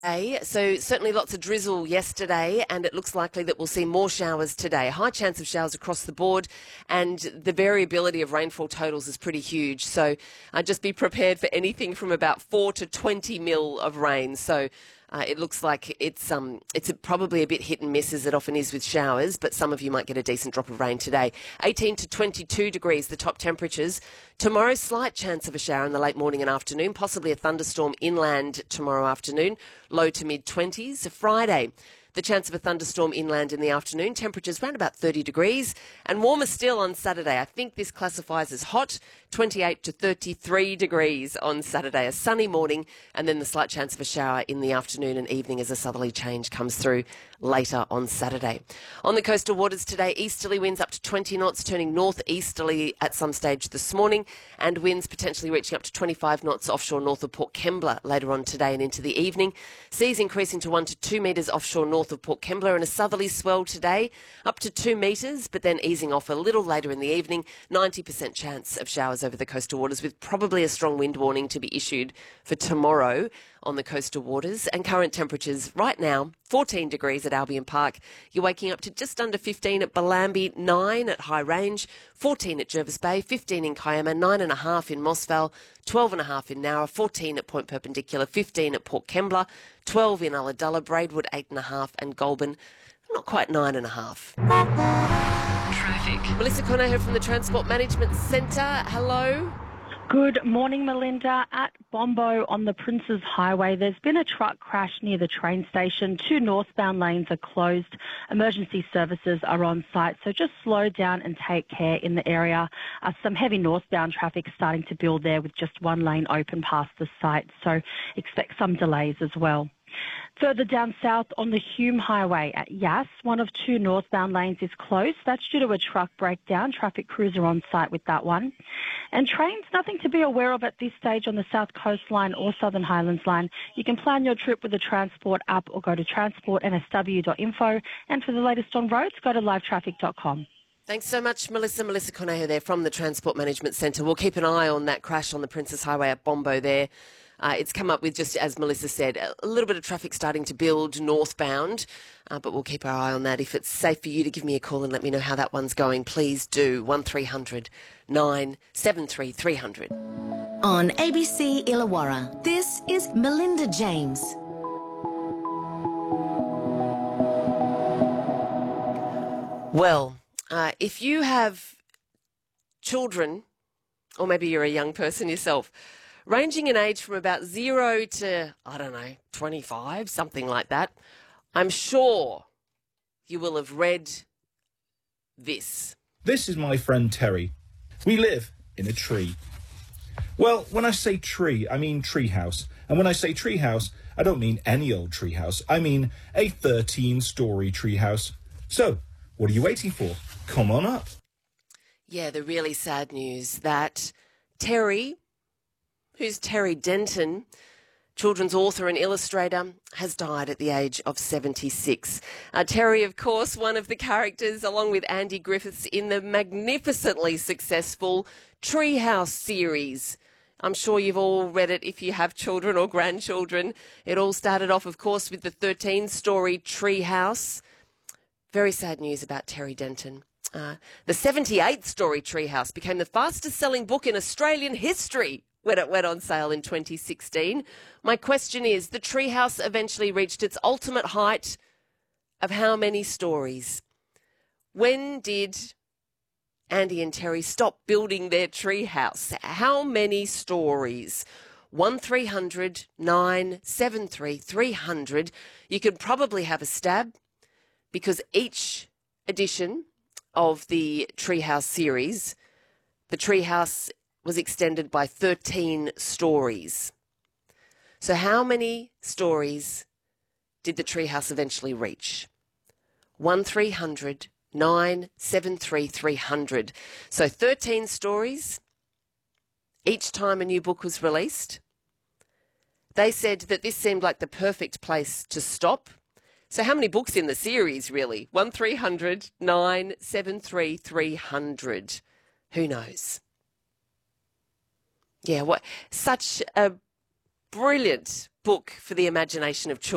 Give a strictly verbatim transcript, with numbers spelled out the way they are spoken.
Hey, so certainly lots of drizzle yesterday, and it looks likely that we'll see more showers today. A high chance of showers across the board, and the variability of rainfall totals is pretty huge. So uh, just be prepared for anything from about four to twenty mil of rain. So uh, it looks like it's um it's a, probably a bit hit and miss, as it often is with showers, but some of you might get a decent drop of rain today. eighteen to twenty-two degrees, the top temperatures. Tomorrow, slight chance of a shower in the late morning and afternoon, possibly a thunderstorm inland tomorrow afternoon, low to mid twenties. Friday, the chance of a thunderstorm inland in the afternoon, temperatures around about thirty degrees, and warmer still on Saturday. I think this classifies as hot, twenty-eight to thirty-three degrees on Saturday. A sunny morning, and then the slight chance of a shower in the afternoon and evening as a southerly change comes through later on Saturday. On the coastal waters today, easterly winds up to twenty knots, turning northeasterly at some stage this morning, and winds potentially reaching up to twenty-five knots offshore north of Port Kembla later on today and into the evening. Seas increasing to one to two metres offshore north of Port Kembla, and a southerly swell today up to two metres, but then easing off a little later in the evening. ninety percent chance of showers over the coastal waters, with probably a strong wind warning to be issued for tomorrow on the coastal waters. And current temperatures right now, fourteen degrees at Albion Park. You're waking up to just under fifteen at Bellambi, nine at High Range, fourteen at Jervis Bay, fifteen in Kiama, nine and a half in Mossvale, twelve and a half in Nowra, fourteen at Point Perpendicular, fifteen at Port Kembla, twelve in Ulladulla, Braidwood, eight and a half, and Goulburn, not quite nine and a half. Traffic. Melissa Conaher from the Transport Management Centre. Hello. Good morning, Melinda. At Bombo on the Princes Highway, there's been a truck crash near the train station. Two northbound lanes are closed. Emergency services are on site, so just slow down and take care in the area. Uh, some heavy northbound traffic starting to build there with just one lane open past the site, so expect some delays as well. Further down south on the Hume Highway at Yass, one of two northbound lanes is closed. That's due to a truck breakdown. Traffic crews are on site with that one. And trains, nothing to be aware of at this stage on the South Coast Line or Southern Highlands Line. You can plan your trip with the Transport app or go to transport n s w dot info. And for the latest on roads, go to live traffic dot com. Thanks so much, Melissa. Melissa Conaher there from the Transport Management Centre. We'll keep an eye on that crash on the Princes Highway at Bombo there. Uh, it's come up with, just as Melissa said, a little bit of traffic starting to build northbound, uh, but we'll keep our eye on that. If it's safe for you to give me a call and let me know how that one's going, please do. one three hundred nine seven three three hundred. On A B C Illawarra, this is Melinda James. Well, uh, if you have children, or maybe you're a young person yourself, ranging in age from about zero to, I don't know, twenty-five, something like that, I'm sure you will have read this. This is my friend Terry. We live in a tree. Well, when I say tree, I mean treehouse. And when I say treehouse, I don't mean any old treehouse. I mean a thirteen-storey treehouse. So, what are you waiting for? Come on up. Yeah, the really sad news that Terry, who's Terry Denton, children's author and illustrator, has died at the age of seventy-six. Uh, Terry, of course, one of the characters, along with Andy Griffiths, in the magnificently successful Treehouse series. I'm sure you've all read it if you have children or grandchildren. It all started off, of course, with the thirteen-storey Treehouse. Very sad news about Terry Denton. Uh, the seventy-eight-storey Treehouse became the fastest-selling book in Australian history when it went on sale in twenty sixteen. My question is, the Treehouse eventually reached its ultimate height of how many stories? When did Andy and Terry stop building their treehouse? How many stories? one three hundred nine seven three three hundred. You could probably have a stab, because each edition of the Treehouse series, the Treehouse was extended by thirteen stories. So how many stories did the Treehouse eventually reach? one three hundred nine seven three three hundred. So thirteen stories each time a new book was released. They said that this seemed like the perfect place to stop. So how many books in the series, really? one three hundred nine seven three three hundred. Who knows? Yeah, what such a brilliant book for the imagination of children.